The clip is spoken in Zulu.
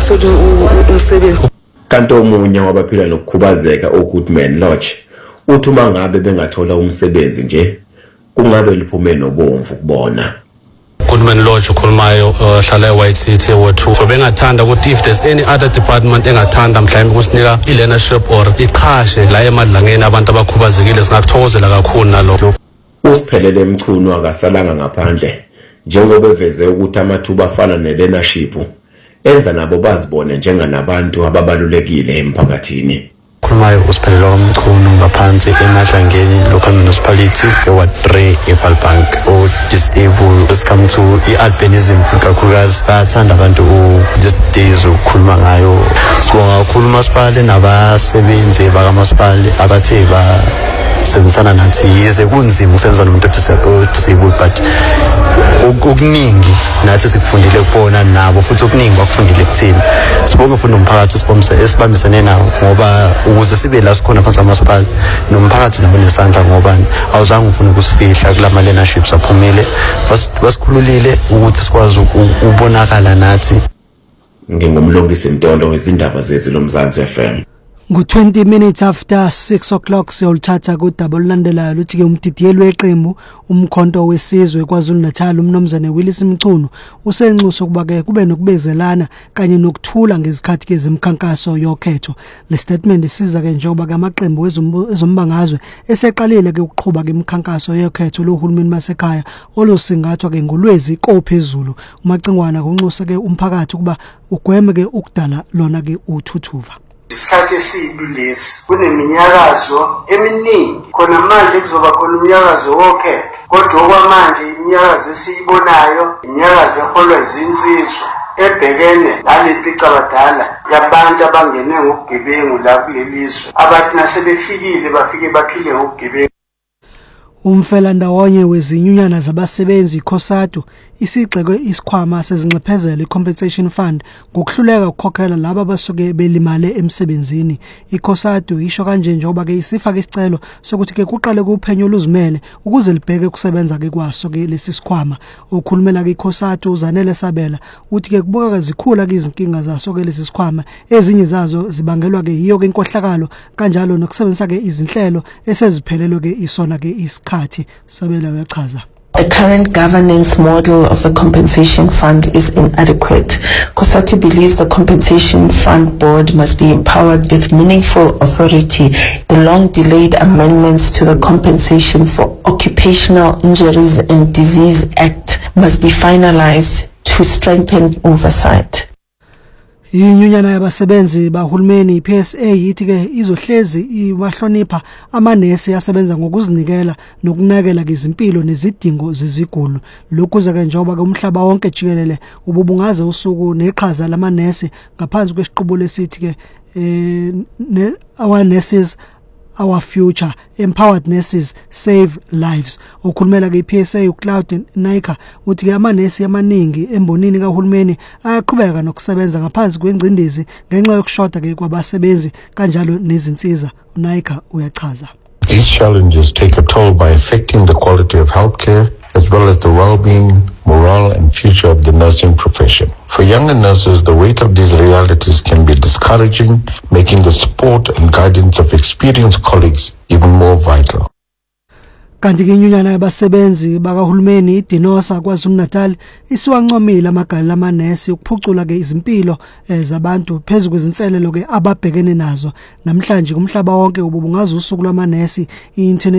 bathole umsebenzi. Kanti omunye wabaphila nokukhubazeka uGoodman Lodge uthi uma ngabe bengathola umsebenzi nje kungabe liphume nobomvu kubona. Goodman Lodge ukhulumayo hlala eWhite City wethu so bengathanda ukuthi if there's any other department engathanda mhlawumbe kusinika i-learnership or iqhashe la emadlangeni abantu abakhubazekile singakuthokozela kakhulu nalokho. Usiphelele Mchunu akasalanga ngaphandle njengoba beveze ukuthi amathuba afana ne-learnership enza nabo bazibone njenganabantu ababalulekile emphakathini. Khulumayo usiphelele Mchunu ngaphansi emadlangeni local municipality eWard 3 eValbank o disable just come to i-albinism kakhulukazi bayathanda abantu this days ukukhuluma ngayo. Sibonga kakhulu umasipala nabasebenzi bakamasipala abathe sebenzana nathi yize kunzima ukusebenza nomuntu disabled but okuningi nathi sikufundile kubona nabo futhi okuningi bakufundile kuthina. Sibonge futhi nomphakathi esibambisene nawo ngoba ukuze sibe la sikhona phansi amasipala nomphakathi nawo nesandla ngoba awuzange ufune ukusifihla kulama learnerships aphumile basikhululile ukuthi sikwazi ukubonakala nathi. Ngingumlungisi Ntolo wezindaba zeziLomzansi FM. Ngo 20 minutes after 6 o'clock siyolthatha kudaba olulandelayo luthi ke umdidiyeli weqembu umkhonto wesizwe kwaZulu Natal umnomzane Willis Mchunu usenxuso ukuba ke kube nokubezelana kanye nokuthula ngezikhathi ke zemkhankaso yokhetho. Le statement isiza ke njengoba ke amaqembu ezombangazwe eseqalile ke ukuqhubha ke imikhankaso yokhetho lohulumeni basekhaya olosingathwa ke ngolwezi kophezulu. Umacingwana kunxusa ke umphakathi ukuba ugweme ke ukudala lona ke uthuthuva. Isikhathi esibilesi kuneminyakazo eminingi khona manje kuzoba khona umnyakazo wokhetho kodwa okwamanje iminyakazo esiyibonayo iminyakazo eholwa izinsizwa ebhekene naliphica abadala yabantu abangene ngokugebengu la kulelizwe abathi nasebefikile bafike baphile ngokugebengu. Umfela ndawonye wezinyunyana zabasebenzi COSATU isigxeke isikhwama sezinxephezelo iCompensation Fund ngokuhluleka ukukhokhela laba abasuke belimale emsebenzini. ICOSATU isho kanje njengoba ke isifaka isicelo sokuthi ke kuqale kuphenyo oluzimele ukuze libheke kusebenza ke kwaso ke lesi sikhwama. Okhulumela ke iCOSATU uZanele Sabela uthi ke kubuka zikhula ke izinkinga zaso ke lesi sikhwama ezinye zazo zibangelwa ke yiyo ke inkohlakalo kanjalo nokusebenzisa ke izinhlelo eseziphelelwe ke isona ke isikhathi. Sabela uyachaza. The current governance model of the Compensation Fund is inadequate. COSATU believes the Compensation Fund Board must be empowered with meaningful authority. The long-delayed amendments to the Compensation for Occupational Injuries and Disease Act must be finalized to strengthen oversight. Inyunyana yabasebenzi bahulumeni PSA yithi ke izohlezi iwahlonipha amanesi asebenza ngokuzinikela nokunakela izimpilo nezidingo zeziguli. Lokhu ke njengoba ke umhlaba wonke jikelele ububungaze usuku neqhaza lamanesi ngaphansi kwesiqubulo esithi ke our nurses our future, empowered nurses save lives. Okhulumela ke PSA uCloud Naika uthi ke amanesi amaningi embonini kahulumeni ayaqhubeka nokusebenza ngaphansi kwengcindezi ngenxa yokushoda ke kwabasebenzi kanjalo nezinsiza. Naika uyachaza. These challenges take a toll by affecting the quality of healthcare as well as the well-being, morale and future of the nursing profession. For younger nurses, the weight of these realities can be discouraging, making the support and guidance of experienced colleagues even more vital. Kanti ke inyunyana yabasebenzi bakahulumeni iDinosa kwaZulu Natal isiwancomile amagala lamanesi ukuphucula ke izimpilo zabantu phezulu kwezinselelo ke ababhekene nazo. Namhlanje kumhlaba wonke ubungaza usuku lwamanesi i-internet